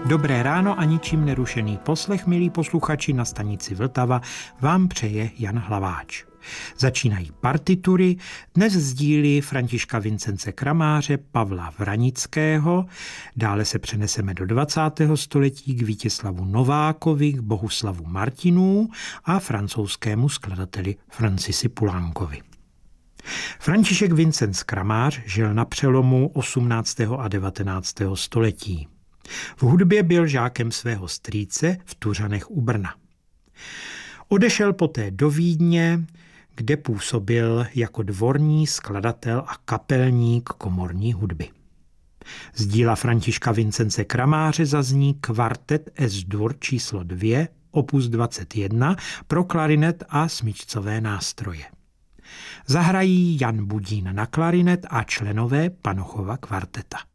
Dobré ráno a ničím nerušený poslech, milí posluchači, na stanici Vltava vám přeje Jan Hlaváč. Začínají partitury, dnes sdílí Františka Vincence Kramáře, Pavla Vranického, dále se přeneseme do 20. století k Vítězslavu Novákovi, k Bohuslavu Martinů a francouzskému skladateli Francisi Poulánkovi. František Vincenc Kramář žil na přelomu 18. a 19. století. V hudbě byl žákem svého strýce v Tuřanech u Brna. Odešel poté do Vídně, kde působil jako dvorní skladatel a kapelník komorní hudby. Z díla Františka Vincence Kramáře zazní kvartet Es-dur číslo 2, opus 21 pro klarinet a smyčcové nástroje. Zahrají Jan Budín na klarinet a členové Panochova kvarteta.